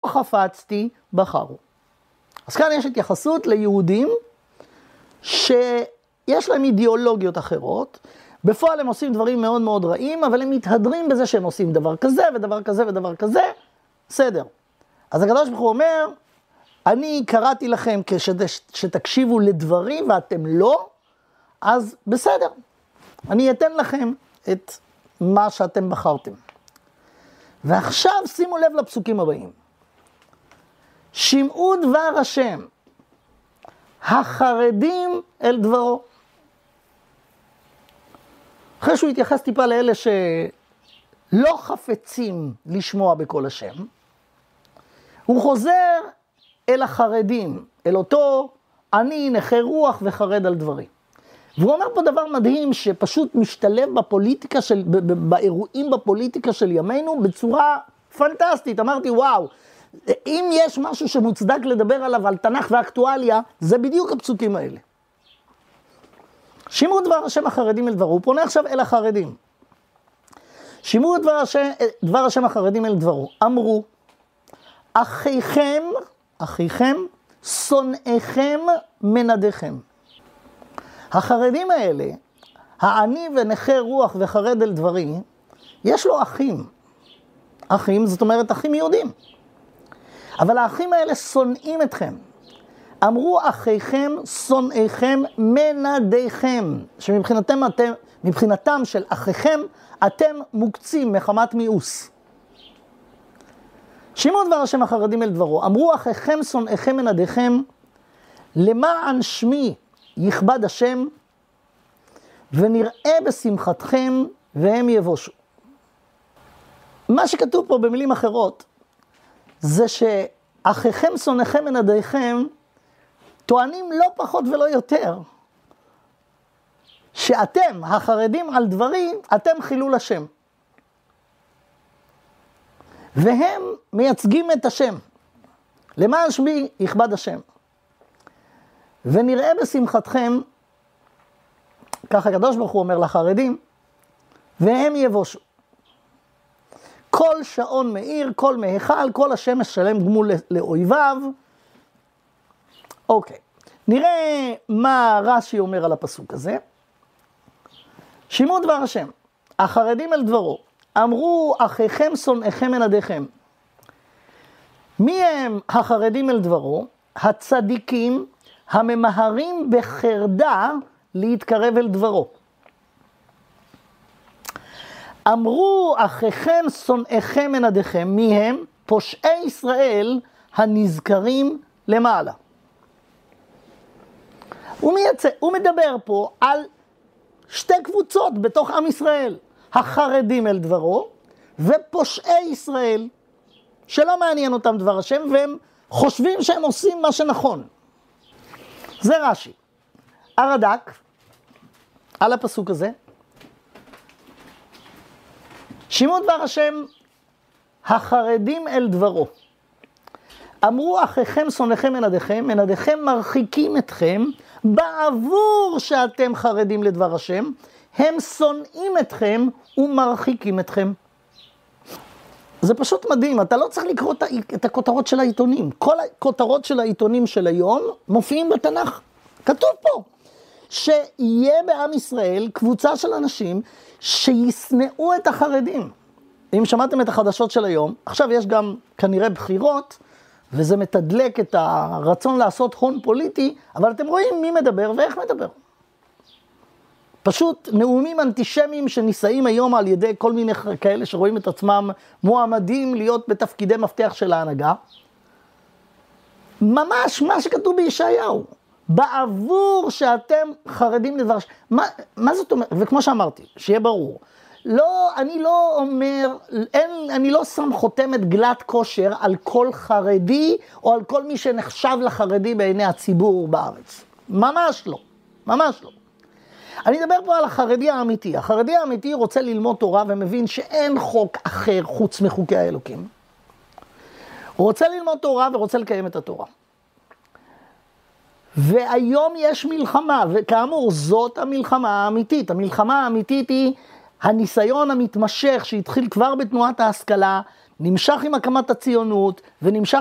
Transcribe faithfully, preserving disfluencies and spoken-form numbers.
חפצתי בחרו. אז כאן יש התייחסות ליהודים שיש להם אידיאולוגיות אחרות, בפועל הם עושים דברים מאוד מאוד רעים, אבל הם מתהדרים בזה שהם עושים דבר כזה ודבר כזה ודבר כזה, בסדר. אז הקדוש ברוך הוא אומר, אני קראתי לכם כשתקשיבו לדברים ואתם לא, אז בסדר, אני אתן לכם את מה שאתם בחרתם. ועכשיו שימו לב לפסוקים הבאים. שמעו דבר השם, החרדים אל דברו. אחרי שהוא התייחס טיפה לאלה שלא חפצים לשמוע בקול השם, הוא חוזר אל החרדים, אל אותו אני נכה רוח וחרד על דברי. והוא אומר פה דבר מדהים שפשוט משתלב בפוליטיקה של, באירועים בפוליטיקה של ימינו בצורה פנטסטית. אמרתי וואו, אם יש משהו שמוצדק לדבר עליו על תנ"ך ואקטואליה, זה בדיוק הפסוקים האלה. שמעו דבר השם החרדים אל דברו, הוא פונה עכשיו אל החרדים. שמעו דבר השם, דבר השם החרדים אל דברו, אמרו, אחיכם, אחיכם, שונאיכם מנדיכם. החרדים האלה, העני ונכה רוח וחרד אל דברי, יש לו אחים. אחים, זאת אומרת אחים יהודים. אבל האחים האלה שונאים אתכם. אמרו אחיכם, שונאיכם, מנדיכם. שמבחינתם אתם, מבחינתם של אחיכם, אתם מוקצים מחמת מיאוס. שמעו דבר השם החרדים אל דברו. אמרו אחיכם, שונאיכם, מנדיכם, למען שמי יכבד השם, ונראה בשמחתכם, והם יבושו. מה שכתוב פה במילים אחרות, זה שאחיכם, שונאיכם, מנדיכם, טוענים לא פחות ולא יותר, שאתם, החרדים על דברי, אתם חילול השם. והם מייצגים את השם. למען שמי יכבד השם. ונראה בשמחתכם, ככה הקדוש ברוך הוא אומר לחרדים, והם יבושו. כל שעון מאיר, כל מהיכל, כל השמש שלם גמול לאויביו. אוקיי, נראה מה רש"י אומר על הפסוק הזה. שמעו דבר השם, החרדים אל דברו, אמרו אחיכם שונאיכם מנדיכם. מי הם החרדים אל דברו? הצדיקים הממהרים בחרדה להתקרב אל דברו. אמרו אחיכם שונאיכם מנדיכם, מי הם? פושעי ישראל הנזכרים למעלה. הוא, מייצא, הוא מדבר פה על שתי קבוצות בתוך עם ישראל, החרדים אל דברו ופושעי ישראל, שלא מעניין אותם דבר השם והם חושבים שהם עושים מה שנכון. זה רש"י. הרד"ק, על הפסוק הזה, שמעו דבר השם, החרדים אל דברו. אמרו אחיכם שונאיכם מנדיכם, מנדיכם מרחיקים אתכם, בעבור שאתם חרדים לדבר השם, הם שונאים אתכם ומרחיקים אתכם. זה פשוט מדהים, אתה לא צריך לקרוא את הכותרות של העיתונים. כל הכותרות של העיתונים של היום מופיעים בתנ"ך. כתוב פה, שיהיה בעם ישראל קבוצה של אנשים שישנאו את החרדים. אם שמעתם את החדשות של היום, עכשיו יש גם כנראה בחירות, וזה מתדלק את הרצון לעשות הון פוליטי, אבל אתם רואים מי מדבר ואיך מדבר. פשוט נאומים אנטישמיים שנישאים היום על ידי כל מיני כאלה שרואים את עצמם מועמדים להיות בתפקידי מפתח של ההנהגה. ממש מה שכתוב בישעיהו. בעבור שאתם חרדים לדבר, מה, מה זאת אומרת? וכמו שאמרתי, שיהיה ברור, לא, אני לא אומר, אין, אני לא שם חותמת גלת כושר על כל חרדי, או על כל מי שנחשב לחרדי בעיני הציבור בארץ. ממש לא, ממש לא. אני אדבר פה על החרדי האמיתי. החרדי האמיתי רוצה ללמוד תורה ומבין שאין חוק אחר חוץ מחוקי האלוקים. הוא רוצה ללמוד תורה ורוצה לקיים את התורה. והיום יש מלחמה, וכאמור זאת המלחמה האמיתית. המלחמה האמיתית היא הניסיון המתמשך שהתחיל כבר בתנועת ההשכלה, נמשך עם הקמת הציונות ונמשך